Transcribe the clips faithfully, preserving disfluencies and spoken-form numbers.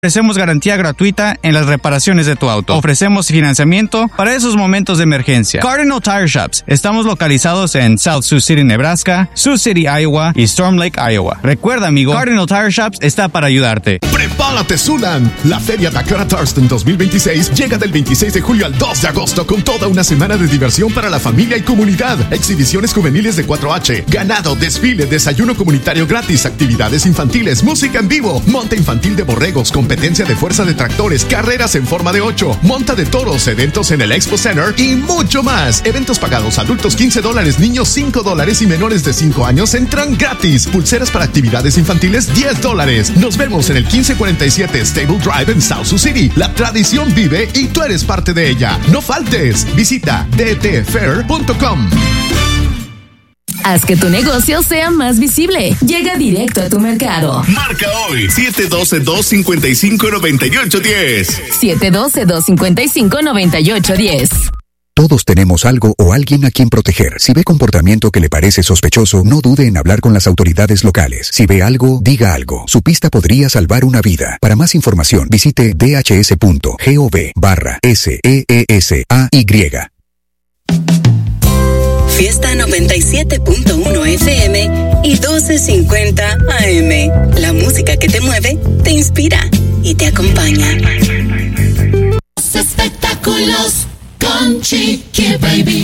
Ofrecemos garantía gratuita en las reparaciones de tu auto. Ofrecemos financiamiento para esos momentos de emergencia. Cardinal Tire Shops. Estamos localizados en South Sioux City, Nebraska, Sioux City, Iowa y Storm Lake, Iowa. Recuerda, amigo, Cardinal Tire Shops está para ayudarte. ¡Prepárate, Zulan! La Feria Dakota Thurston dos mil veintiséis llega del veintiséis de julio al dos de agosto con toda una semana de diversión para la familia y comunidad. Exhibiciones juveniles de cuatro H, ganado, desfile, desayuno comunitario gratis, actividades infantiles, música en vivo, monta infantil de borregos, competencia de fuerza de tractores, carreras en forma de ocho, monta de toros, eventos en el Expo Center y mucho más. Eventos pagados, adultos quince dólares, niños cinco dólares y menores de cinco años entran gratis. Pulseras para actividades infantiles diez dólares. Nos vemos en el quince cuarenta y siete Stable Drive en South Sioux City. La tradición vive y tú eres parte de ella. No faltes. Visita d t fair punto com. Haz que tu negocio sea más visible. Llega directo a tu mercado. Marca hoy siete uno dos, dos cinco cinco, nueve ocho uno cero. siete uno dos, dos cinco cinco, nueve ocho uno cero. Todos tenemos algo o alguien a quien proteger. Si ve comportamiento que le parece sospechoso, no dude en hablar con las autoridades locales. Si ve algo, diga algo. Su pista podría salvar una vida. Para más información, visite d h s punto gov barra S E E S A Y. Fiesta noventa y siete punto uno F M y doce cincuenta A M. La música que te mueve, te inspira y te acompaña. Los espectáculos con Chiqui Baby.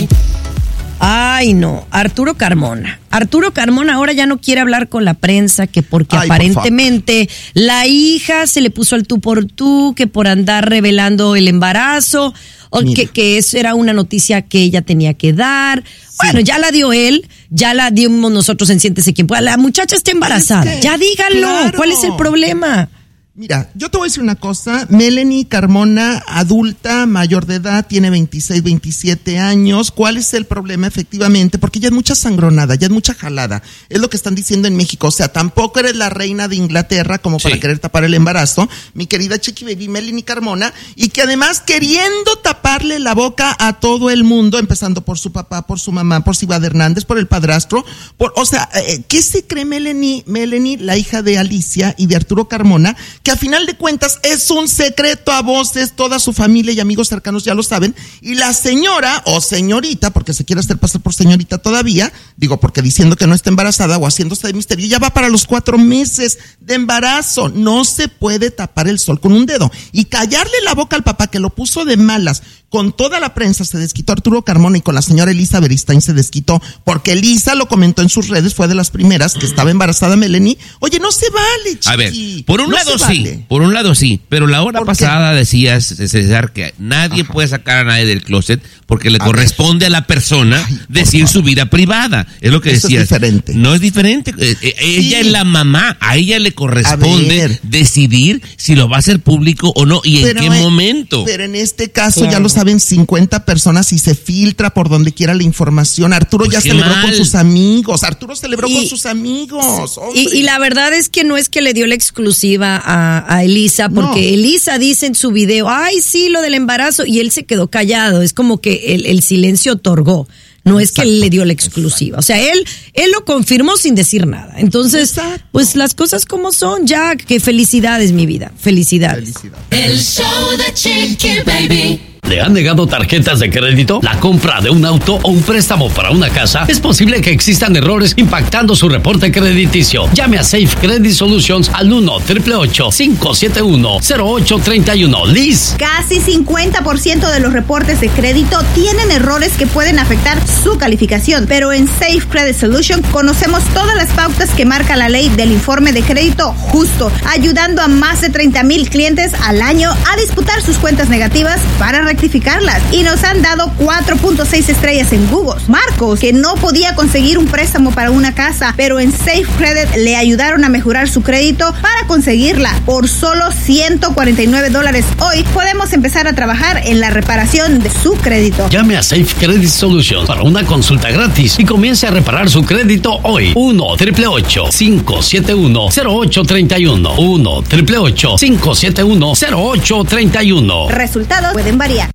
Ay, no, Arturo Carmona. Arturo Carmona ahora ya no quiere hablar con la prensa, que porque Ay, aparentemente por la hija se le puso al tú por tú, que por andar revelando el embarazo, o que, que eso era una noticia que ella tenía que dar. Sí. Bueno, ya la dio él, ya la dimos nosotros en Siéntese Quien Pueda. La muchacha está embarazada, es que, ya díganlo, claro. ¿Cuál es el problema? Mira, yo te voy a decir una cosa, Melanie Carmona, adulta, mayor de edad, tiene veintiséis, veintisiete años. ¿Cuál es el problema? Efectivamente, porque ya es mucha sangronada, ya es mucha jalada. Es lo que están diciendo en México. O sea, tampoco eres la reina de Inglaterra como para sí. querer tapar el embarazo, mi querida Chiqui Baby Melanie Carmona, y que además queriendo taparle la boca a todo el mundo, empezando por su papá, por su mamá, por Ciudad Hernández, por el padrastro, por, o sea, eh, ¿qué se cree Melanie, Melanie, la hija de Alicia y de Arturo Carmona, que a final de cuentas es un secreto a voces, toda su familia y amigos cercanos ya lo saben, y la señora o señorita, porque se quiere hacer pasar por señorita todavía, digo porque diciendo que no está embarazada o haciéndose de misterio, ya va para los cuatro meses de embarazo, no se puede tapar el sol con un dedo, y callarle la boca al papá que lo puso de malas, con toda la prensa se desquitó Arturo Carmona y con la señora Elisa Beristain se desquitó, porque Elisa lo comentó en sus redes, fue de las primeras que estaba embarazada Melanie. Oye, no se vale, chiqui. A ver, por un no lado vale. sí, por un lado sí, pero la hora pasada qué? decías, César, que nadie Ajá. puede sacar a nadie del closet porque le a corresponde ver. a la persona Ay, decir favor. su vida privada. Es lo que Eso decías. Es diferente. No es diferente. Eh, eh, sí. Ella es la mamá, a ella le corresponde decidir si lo va a hacer público o no y pero en qué en, momento. Pero en este caso claro. ya lo saben cincuenta personas y se filtra por donde quiera la información. Arturo pues ya celebró mal. con sus amigos. Arturo celebró y, con sus amigos. Y, y la verdad es que no es que le dio la exclusiva a, a Elisa, porque no. Elisa dice en su video, ay, sí, lo del embarazo, y él se quedó callado. Es como que el, el silencio otorgó. No es Exacto. que él le dio la exclusiva. Exacto. O sea, él, él lo confirmó sin decir nada. Entonces, Exacto. pues las cosas como son, ya, que felicidades, mi vida. Felicidades. felicidades. El show de Chiqui Baby. ¿Le han negado tarjetas de crédito? ¿La compra de un auto o un préstamo para una casa? Es posible que existan errores impactando su reporte crediticio. Llame a Safe Credit Solutions al uno, ocho ocho ocho, cinco siete uno, cero ocho tres uno. Liz. Casi cincuenta por ciento de los reportes de crédito tienen errores que pueden afectar su calificación, pero en Safe Credit Solutions conocemos todas las pautas que marca la ley del informe de crédito justo, ayudando a más de treinta mil clientes al año a disputar sus cuentas negativas para rectificarlas, y nos han dado cuatro punto seis estrellas en Google. Marcos, que no podía conseguir un préstamo para una casa, pero en Safe Credit le ayudaron a mejorar su crédito para conseguirla por solo ciento cuarenta y nueve dólares. Hoy podemos empezar a trabajar en la reparación de su crédito. Llame a Safe Credit Solutions para una consulta gratis y comience a reparar su crédito hoy. uno, ocho ocho ocho, cinco siete uno, cero ocho tres uno. uno, ocho ocho ocho, cinco siete uno, cero ocho tres uno. Resultados pueden variar.